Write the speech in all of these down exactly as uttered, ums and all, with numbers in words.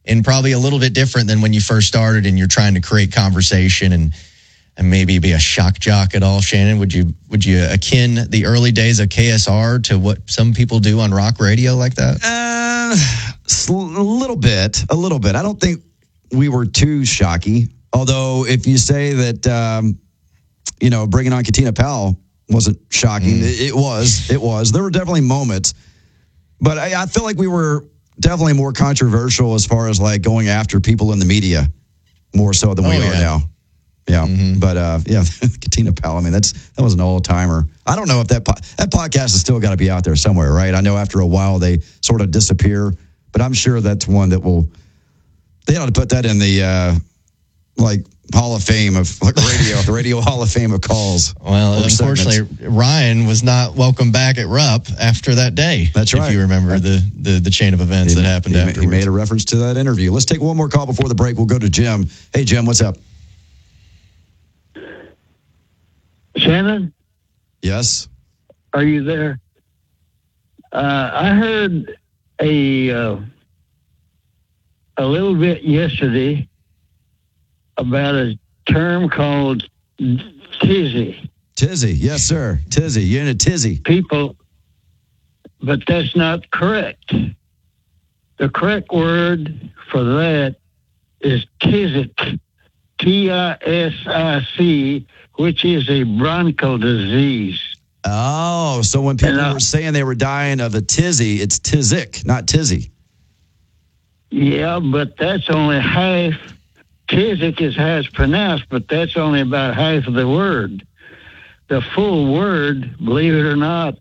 and probably a little bit different than when you first started and you're trying to create conversation and and maybe be a shock jock at all. Shannon, would you would you akin the early days of K S R to what some people do on rock radio like that? Uh, a little bit, a little bit. I don't think we were too shocky. Although if you say that, um, you know, bringing on Katina Powell wasn't shocking, mm. it, it was. It was. There were definitely moments. But I, I feel like we were definitely more controversial as far as like going after people in the media more so than oh, we yeah. are now. Yeah, mm-hmm. but uh, yeah, Katina Powell. I mean, that's that was an all timer. I don't know if that po- that podcast has still got to be out there somewhere, right? I know after a while they sort of disappear, but I'm sure that's one that will. They ought to put that in the uh, like Hall of Fame of like radio, the Radio Hall of Fame of calls. Well, unfortunately, segments. Ryan was not welcome back at Rupp after that day. That's right. If you remember the the, the chain of events he, that happened he, afterwards. He made a reference to that interview. Let's take one more call before the break. We'll go to Jim. Hey, Jim, what's up? Shannon? Yes? Are you there? Uh, I heard a uh, a little bit yesterday about a term called tizzy. Tizzy, yes, sir. Tizzy. You're in a tizzy. People, but that's not correct. The correct word for that is tisic. T I S I C, which is a bronchial disease. Oh, so when people I, were saying they were dying of a tizzy, it's tizic, not tizzy. Yeah, but that's only half. Tizic is how it's pronounced, but that's only about half of the word. The full word, believe it or not,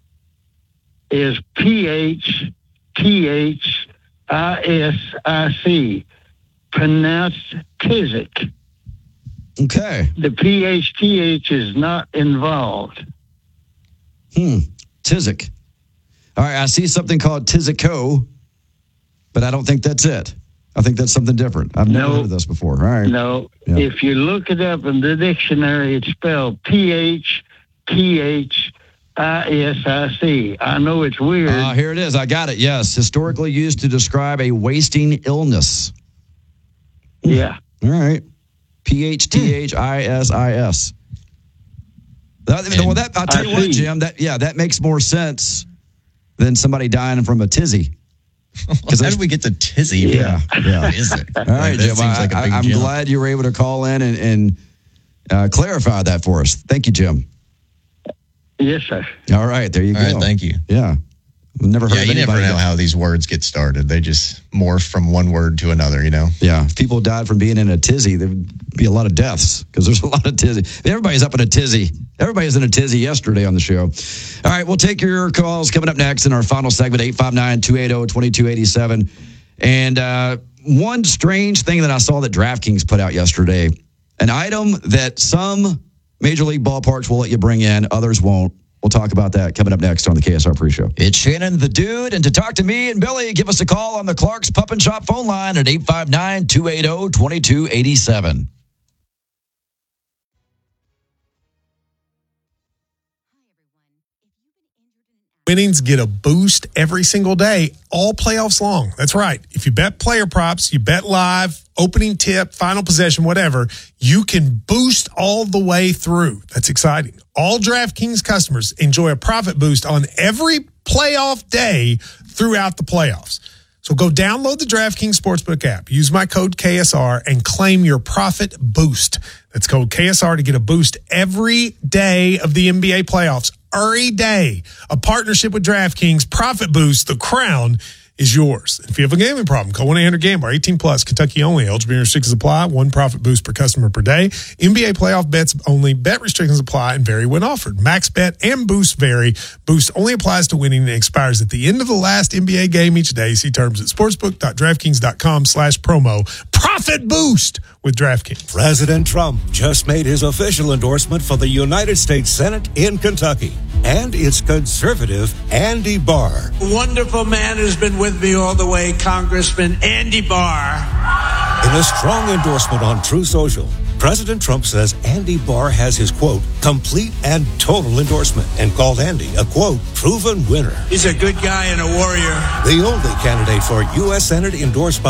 is P H T H I S I C. Pronounced tisic. Okay. The P H T H is not involved. Hmm. Tisic. All right. I see something called Tizico, but I don't think that's it. I think that's something different. I've never no, heard of this before. All right. No. Yeah. If you look it up in the dictionary, it's spelled P H T H I S I C. I know it's weird. Uh, here it is. I got it. Yes. Historically used to describe a wasting illness. Yeah. All right. P H T H I S I S. That, well, that, I'll tell you what, Jim, that, yeah, that makes more sense than somebody dying from a tizzy. Because how did we get to tizzy? Yeah. yeah. What is it? All right, like, Jim. I, like I, I'm jump. glad you were able to call in and, and uh, clarify that for us. Thank you, Jim. Yes, sir. All right. There you All go. right, thank you. Yeah. We've never heard yeah, of you never know that. how these words get started. They just morph from one word to another, you know? Yeah. If people died from being in a tizzy, there would be a lot of deaths because there's a lot of tizzy. Everybody's up in a tizzy. Everybody's in a tizzy yesterday on the show. All right. We'll take your calls coming up next in our final segment, eight five nine, two eight zero, two two eight seven. And uh, one strange thing that I saw that DraftKings put out yesterday, an item that some Major League ballparks will let you bring in, others won't. We'll talk about that coming up next on the K S R Pre-Show. It's Shannon the Dude, and to talk to me and Billy, give us a call on the Clark's Pup and Shop phone line at eight five nine, two eight zero, two two eight seven. Winnings get a boost every single day, all playoffs long. That's right. If you bet player props, you bet live, opening tip, final possession, whatever, you can boost all the way through. That's exciting. All DraftKings customers enjoy a profit boost on every playoff day throughout the playoffs. So go download the DraftKings Sportsbook app, use my code K S R, and claim your profit boost. That's code K S R to get a boost every day of the N B A playoffs. Every day. A partnership with DraftKings. Profit boost. The crown is yours. If you have a gambling problem, call one eight hundred gambler, eighteen plus, Kentucky only. Eligibility restrictions apply. One profit boost per customer per day. N B A playoff bets only. Bet restrictions apply and vary when offered. Max bet and boost vary. Boost only applies to winning and expires at the end of the last N B A game each day. See terms at sportsbook.draftkings.com slash promo. Profit boost with DraftKings. President Trump just made his official endorsement for the United States Senate in Kentucky. And it's conservative Andy Barr. A wonderful man who's been with me all the way, Congressman Andy Barr. In a strong endorsement on True Social, President Trump says Andy Barr has his, quote, complete and total endorsement, and called Andy a, quote, proven winner. He's a good guy and a warrior. The only candidate for U S Senate endorsed by